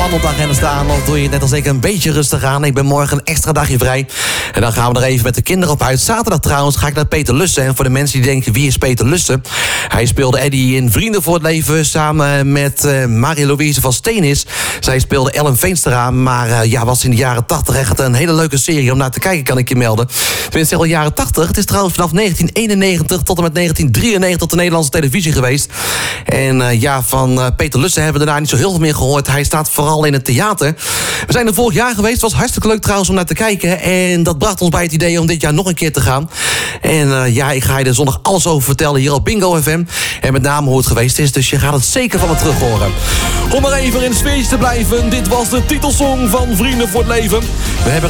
plan op de agenda staan, of doe je het net als ik een beetje rustig aan? Ik ben morgen een extra dagje vrij. En dan gaan we er even met de kinderen op uit. Zaterdag trouwens ga ik naar Peter Lussen. En voor de mensen die denken, wie is Peter Lussen? Hij speelde Eddie in Vrienden voor het Leven samen met Marie-Louise van Steenis. Zij speelde Ellen Veenstra, maar was in de jaren 80 echt een hele leuke serie om naar te kijken, kan ik je melden. Tenminste, al jaren 80. Het is trouwens vanaf 1991 tot en met 1993 op de Nederlandse televisie geweest. En van Peter Lussen hebben we daarna niet zo heel veel meer gehoord. Hij staat vooral in het theater. We zijn er vorig jaar geweest. Het was hartstikke leuk trouwens om naar te kijken. En dat bracht ons bij het idee om dit jaar nog een keer te gaan. En ik ga je er zondag alles over vertellen hier op Bingo FM. En met name hoe het geweest is. Dus je gaat het zeker van me terug horen. Om maar even in het sfeertje te blijven. Dit was de titelsong van Vrienden voor het Leven. We hebben